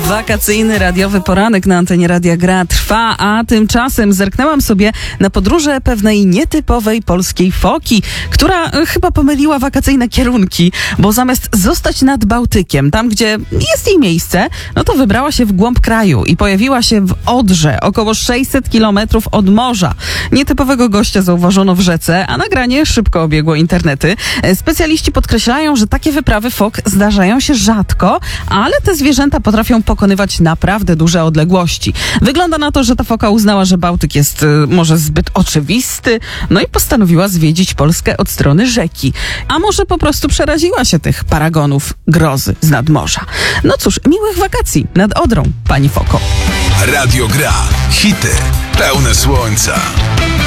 Wakacyjny radiowy poranek na antenie Radia Gra trwa, a tymczasem zerknęłam sobie na podróże pewnej nietypowej polskiej foki, która chyba pomyliła wakacyjne kierunki, bo zamiast zostać nad Bałtykiem, tam gdzie jest jej miejsce, no to wybrała się w głąb kraju i pojawiła się w Odrze, około 600 kilometrów od morza. Nietypowego gościa zauważono w rzece, a nagranie szybko obiegło internety. Specjaliści podkreślają, że takie wyprawy fok zdarzają się rzadko, ale te zwierzęta potrafią pokonywać naprawdę duże odległości. Wygląda na to, że ta foka uznała, że Bałtyk jest może zbyt oczywisty, no i postanowiła zwiedzić Polskę od strony rzeki. A może po prostu przeraziła się tych paragonów grozy z nadmorza. No cóż, miłych wakacji nad Odrą, pani foko. Radio Gra. Hity pełne słońca.